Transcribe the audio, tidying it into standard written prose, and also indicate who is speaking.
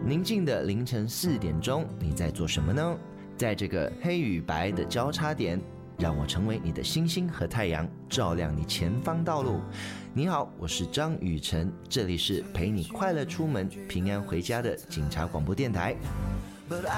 Speaker 1: 宁静的凌晨4点钟，你在做什么呢？在这个黑与白的交叉点，让我成为你的星星和太阳，照亮你前方道路。你好，我是张雨晨，这里是陪你快乐出门、平安回家的警察广播电台。